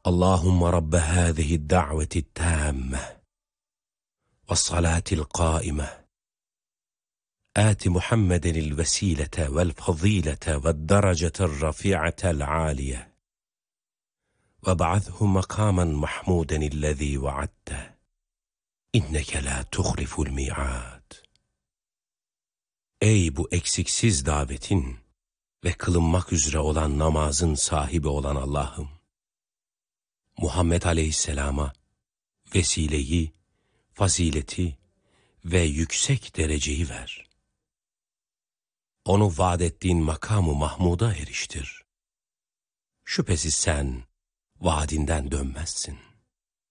Allahümme Rabbe hâzihi da'veti tâmme ve salatil qâime آت محمدا الوسيلة والفضيلة والدرجة الرفيعة العالية وابعثه مقاما محمودا الذي وعدته إنك لا تخلف الميعاد. Ey bu eksiksiz davetin ve kılınmak üzere olan namazın sahibi olan Allah'ım, Muhammed Aleyhisselam'a vesileyi, fazileti ve yüksek dereceyi ver. Onu vaat ettiğin makamı Mahmud'a eriştir. Şüphesiz sen vaadinden dönmezsin.